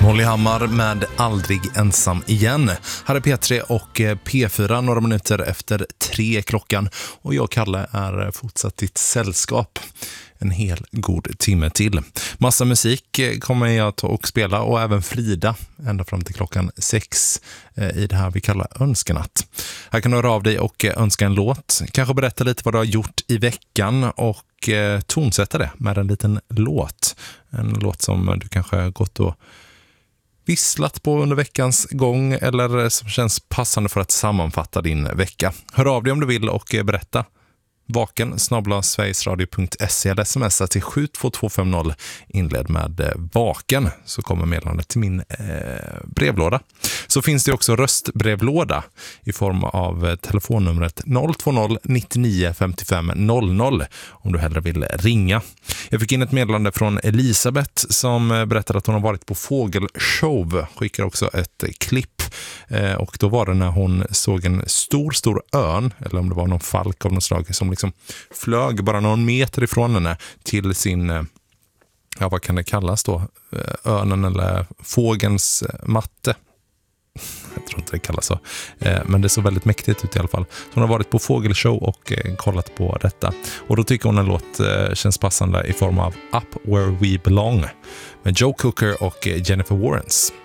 Molly Hammar med Aldrig ensam igen. Här är P3 och P4 några minuter efter 3 klockan. Och jag, Kalle, är fortsatt ditt sällskap en hel god timme till. Massa musik kommer jag ta och spela, och även Frida ända fram till klockan 6 i det här vi kallar önskenatt. Här kan du höra av dig och önska en låt. Kanske berätta lite vad du har gjort i veckan och tonsätta det med en liten låt. En låt som du kanske har gått och visslat på under veckans gång eller som känns passande för att sammanfatta din vecka. Hör av dig om du vill och berätta. vaken@sverigesradio.se eller smsa till 72250 inled med vaken, så kommer meddelandet till min brevlåda. Så finns det också röstbrevlåda i form av telefonnumret 020 99 55 00 om du hellre vill ringa. Jag fick in ett meddelande från Elisabeth som berättade att hon har varit på fågelshow. Skickar också ett klipp. Och då var det när hon såg en stor örn, eller om det var någon falk av något slag, som liksom flög bara någon meter ifrån henne till sin, ja, vad kan det kallas då? Örnen eller fågens matte. Jag tror inte det kallas så. Men det såg väldigt mäktigt ut i alla fall. Så hon har varit på fågelshow och kollat på detta. Och då tycker hon en låt känns passande i form av Up Where We Belong med Joe Cocker och Jennifer Warrens.